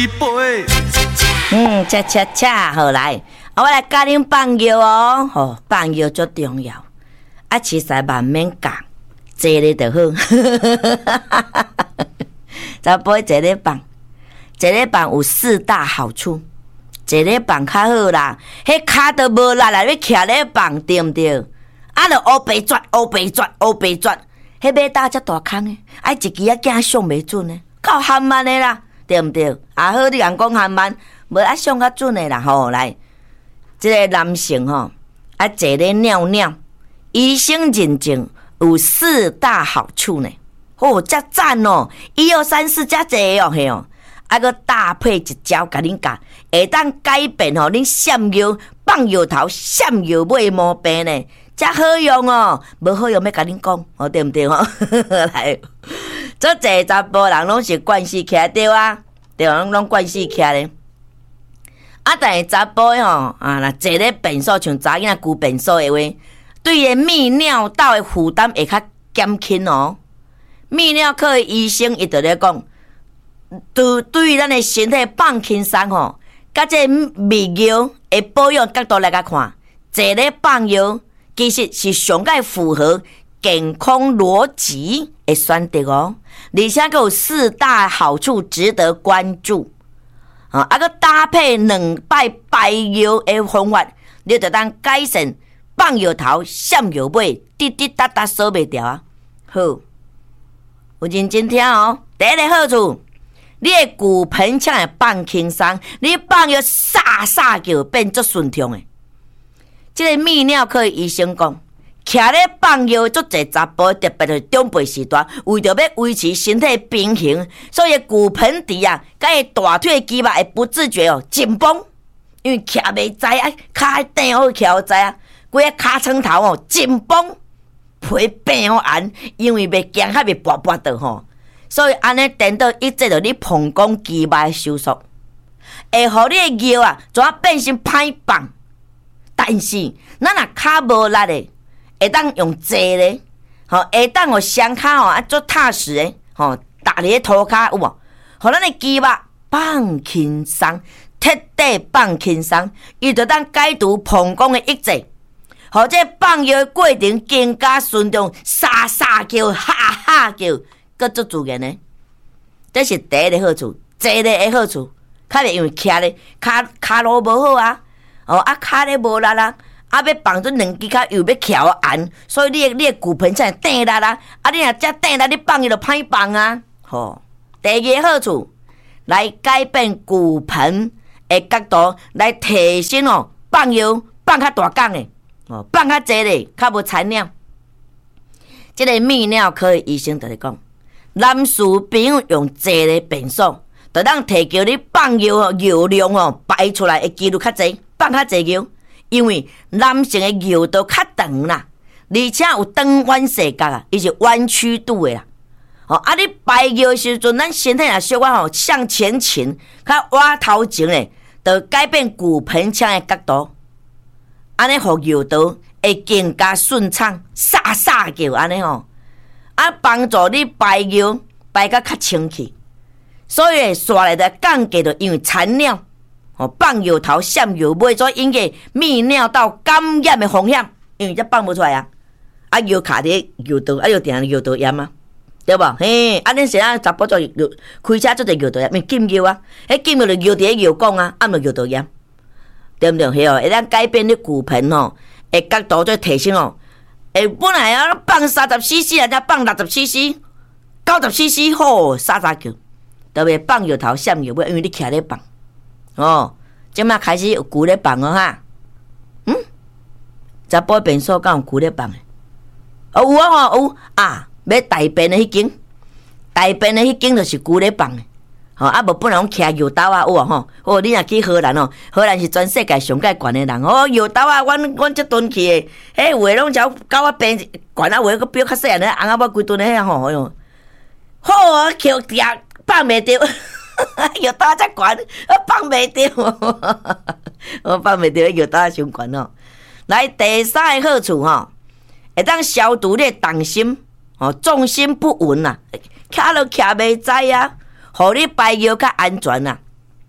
恰恰恰，好来，我来教恁放药哦。吼，放药最重要。啊，其实慢免讲，坐咧就好。查甫坐咧放，坐咧放有4大好处。坐咧放较好啦，迄骹都无力啦，你徛咧放对毋对？啊，就乌白转，乌白转，乌白转，迄马达遮大空诶，爱一支仔囝上袂准诶，够含慢诶啦，对毋对？啊好，你人讲含慢，无啊上较准诶啦吼。来，即个男性吼，啊坐咧尿尿，医生认证有4大好处呢。哦，遮赞哦，1、2、3、4遮济哦，嘿哦。啊，佮搭配一招，甲恁教，会当改变吼恁闪药、放药头、闪药尾毛病呢，遮好用哦。无好用要甲恁讲，哦对毋对吼？来，做侪查甫人拢是惯死起来对啊，对啊，拢惯死起来咧。啊，但是查甫吼啊，若坐咧便所，像查囡仔旧便所的话，对于泌尿道的负担会较减轻哦。泌尿科的医生伊就咧讲。对于咱的身体放轻松吼，甲这泌尿的保养角度来甲看，坐咧放药其实是上界符合健康逻辑的选择哦，而且佫有4大好处值得关注。啊，佮搭配2摆排药的方法，你就当改善放药头、闪药尾，滴滴答答扫袂掉啊。好，有认真听哦。第一个好处。你的骨盆腔会放轻松，你放药撒撒叫变足顺畅的。这个泌尿科医生讲，徛咧放药足侪查甫，特别是长辈时代，为着要维持身体平衡，所以骨盆底啊，甲伊大腿肌肉会不自觉哦紧绷，因为徛袂知啊，骹顶好徛好知啊，规个尻川头哦紧绷，皮变好硬，因为袂行较袂拔拔到吼。所以安尼等到一直着你膀胱肌肉收缩，会互你的药啊，怎啊变成歹放？但是咱若骹无力的，会当用坐咧，吼，会当互双骹吼啊做踏实的，吼，踏伫咧涂骹有无？互咱的肌肉放轻松，彻底放轻松，伊就当解除膀胱的抑制，互这放药的过程更加顺畅，沙沙叫，哈哈叫。搁足自然呢，这是第一个好处，坐咧的好处，较袂因为徛咧骹路无好啊，哦啊骹咧无力啦，啊要放做2支骹又要徛硬，所以你的骨盆才顶力啦，啊你若遮顶力，你放伊就歹放啊，吼。第二个好处，来改变骨盆的角度，来提升哦放药放较大缸的，哦放较济咧，较无残尿。这个泌尿科的医生就咧讲。男士朋友用坐咧便所，就当提高你放药药量哦，排出来的几率较济，放较济药，因为男性的药都较长啦，而且有长弯细角啊，伊是弯曲度的啦。哦，啊，你排药的时阵，咱身体若小可吼向前倾，较歪头前咧，就改变骨盆腔的角度，安尼互药道会更加顺畅，撒撒叫安尼吼。啊，帮助你排药排甲较清气，所以刷来的降低着因为残尿，哦放药头、闪药尾，所引起泌尿道感染的风险，因为这放不出来啊。啊，药卡伫药道，啊，又定药道炎啊，对无？嘿，啊，恁现在查甫做开车做者药道炎，咪禁药啊？迄禁药就药伫咧药缸啊，按着药道炎，对毋对？嘿哦，会当改变你骨盆哦，的角度再提升哦。本来啊放30cc，人家放60cc、90cc， 吼，沙叫，特别放药头、闪药尾，因为你徛咧放，哦，即马开始有旧咧放哦哈，查甫便所敢有旧咧放诶？哦有啊吼有啊，要大便的迄间，大便的迄间就是旧咧放诶。吼啊，无本来拢徛药刀啊，有啊吼。哦，你若去荷兰哦，荷兰是全世界上界悬的人哦。药刀啊，阮这顿去的，迄有诶拢只狗啊病悬啊，有诶个表较细汉咧，红啊尾规顿诶遐吼哟。好啊，扣掉放袂着，药刀遮悬，我放袂着，我放袂着，药刀伤悬哦。来第三个好处吼，会当消除你的重心，哦，重心不稳啦，徛落徛袂知啊。互你排药较安全啦，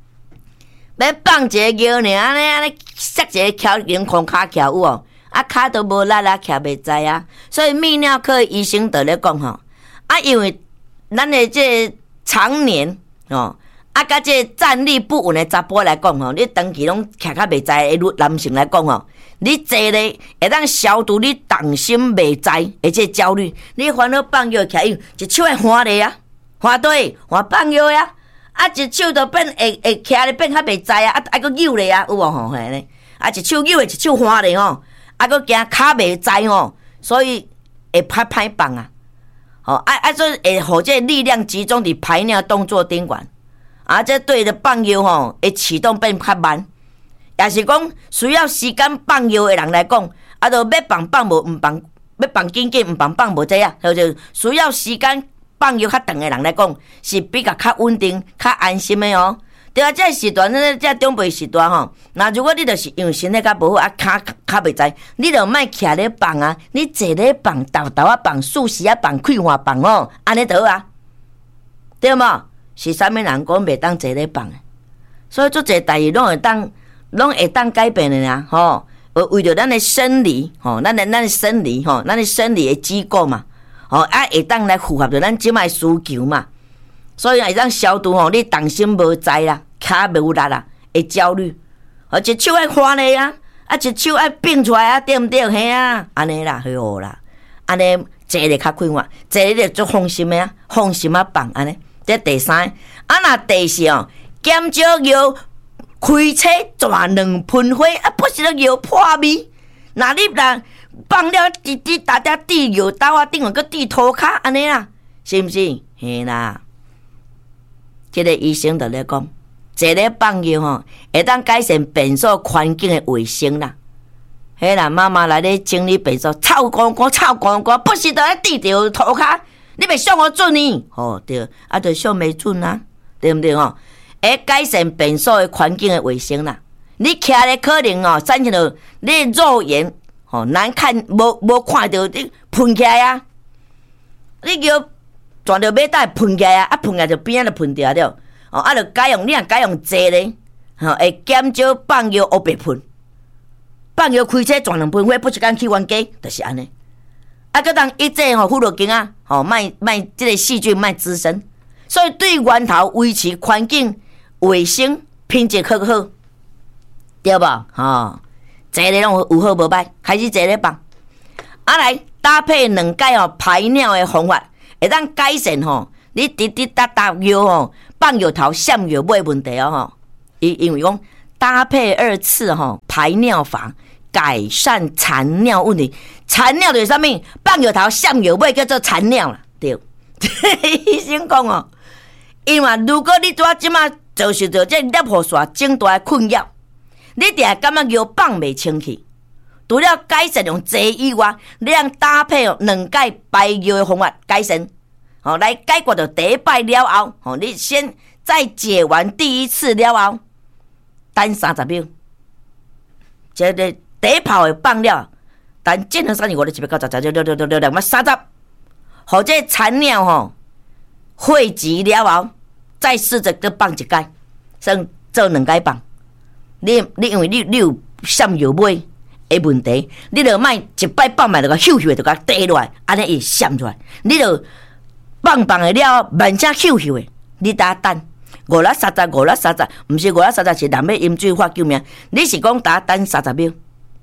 要放一个腰尔，安尼塞一个翘凌空骹翘有哦，啊骹都无力啊，徛袂在啊。所以泌尿科医生就咧讲吼，啊因为咱的这常年哦。啊，甲这站立不稳的查甫来讲吼，你长期拢徛较袂在的男性来讲吼，你坐咧会当消除你动心袂在，而且焦虑。你烦恼放药起，一手会滑咧啊，滑对，滑放药呀，啊一手就变会徛咧变较袂在啊，啊佫扭咧啊，有无吼？嘿咧，啊一手扭咧，一手滑咧吼，啊佫惊骹袂在吼，所以会歹放啊。吼所以会互这力量集中伫排尿动作顶悬。啊，这对着放药吼，会启动变较慢，也是讲需要时间放药的人来讲，啊，就要放无唔放，要放紧唔放无这啊，就需要时间放药较长的人来讲，是比较稳定、较安心的哦。对啊，这时段这长辈时段吼，那如果你就是因为身体较无好啊，骹袂在，你就莫徛咧放啊，你坐咧放，豆啊放，竖时啊放，开花放哦，安尼就好啊，对吗？是啥物人讲袂当坐咧放，所以做这代志拢会当改变的啦，吼。为着咱的生理，吼，咱的生理，吼，咱的生理的机构嘛，吼，啊会当来符合着咱即摆需求嘛，所以会当消除吼你动心无在啦，骹无力啦，会焦虑，一手爱翻咧啊，啊一手爱并出来啊，对毋对？嘿啊，安尼啦，好啦，安尼坐咧较快活，坐咧就放心的啊，放心啊放安尼。这第三，若第四哦，减少药开车转两喷火，啊，不是药破味。那你放了滴大家滴药刀啊，顶下个滴涂骹安尼啦，是毋是？嘿啦，这个医生就咧讲，坐咧放药吼，会当改善便所环境的卫生啦。嘿啦，妈妈来咧整理便所，臭光光，不是在滴着涂骹。你袂上我准呢？哦对，啊就上袂准啊，对毋对吼？会改善便所的环境的卫生啦。你徛咧可能哦，产生了你肉眼哦难看，无看到你喷起来啊！你叫转着马袋喷起来啊，喷起来就边仔就喷掉了。哦，啊就改用你若改用坐咧，吼会减少放药黑白喷，放药开车转两喷火，不是讲去冤家，就是安尼。啊，佮当一切吼，护落镜啊，吼，卖这个细菌卖滋生，所以对源头维持环境卫生品质较好，对吧？吼，坐咧拢有好无歹，开始坐咧放，啊来搭配两解吼排尿的方法，会当改善吼你滴答药吼放药头闪药尾问题哦吼，因为讲搭配2次吼排尿法。改善残尿问题，残尿就是啥物？放药头、闪药尾叫做残尿啦，对。医生讲哦，因为如果你拄即马遭受到这尿路线肿大的困扰，你定会感觉药放袂清去。除了改善用坐以外，你通搭配2解排药的方法改善，哦，来解决到第一摆了后，哦，你先再解完第1次了后，等30秒，这个。第一泡会放了，但正常35就190，6 30，或者残尿吼汇集了后，再试着搁放1解，算做2解放。你因为你有闪药尾的问题，你就莫一摆放满就甲咻的就甲跌落来，安尼会闪出来。你就放的了，慢些咻的，你打等。5粒30，毋是5粒30是人要饮水法救命，你是讲打等30秒。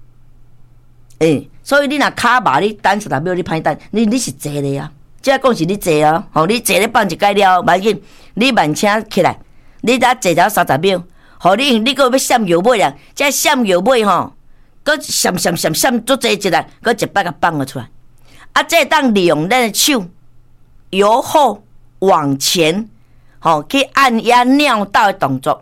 所以你若骹麻，你等30秒，你歹等，你是坐咧啊？即讲是你坐啊，吼，你坐咧放1解了，袂紧，你慢请起来，你才坐了30秒，吼，你搁要闪药尾啊？这闪药尾吼，搁闪足济一来，搁一摆甲放了出来。啊，这当利用咱的手由后往前，吼，去按压尿道的动作，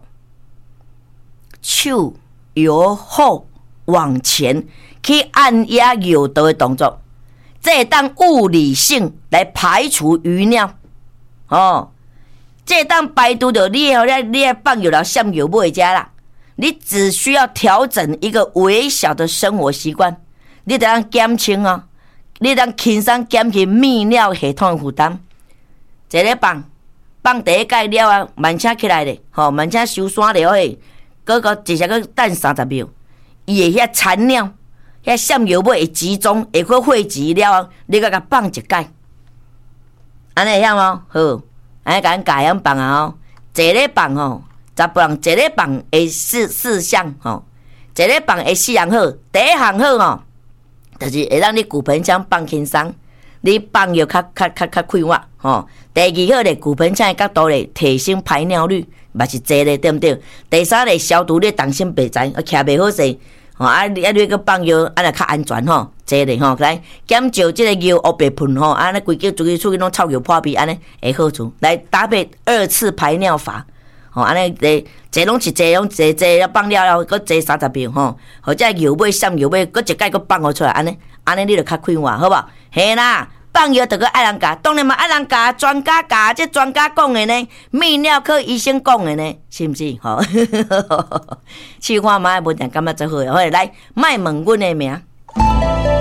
手由后往前。去按压尿道的动作，这当物理性来排除余尿，哦，这当排除掉你放药了闪药尾遮啦。你只需要调整一个微小的生活习惯，你就当减轻哦，你当轻松减轻泌尿系统的负担。坐咧放第1解了啊，慢请起来咧，吼，慢请收山了嘿， 一下个等30秒，伊的遐残尿、遐闪药尾会集中，会去汇集了后，你甲放一解，安尼会晓无？好，安尼甲咱家样放啊吼，一日放吼，查甫人一日放会四项吼，一日放会4项好，第一项好吼，就是会让你骨盆腔放轻松。你放药较快活吼。第二好咧，骨盆腔的角度咧，提升排尿率，嘛是坐咧，对毋对？第三咧，消毒你重心袂知，徛袂好势，吼你个放药，安尼较安全吼，坐咧吼，来减少即个药黑白喷吼，安尼规个出去拢臭油破皮，安尼会好处。来搭配2次排尿法，吼，安尼坐拢是坐了放了，搁坐30秒吼，或者药尾闪药尾，搁一摆搁放互出来，安尼你就较快活，好无？嘿啦。放药就个爱人教，当然嘛爱人教，专家教，这专家讲的呢，泌尿科医生讲的呢，是毋是？吼，试看卖问题，感觉最好。好，来，莫问阮的名。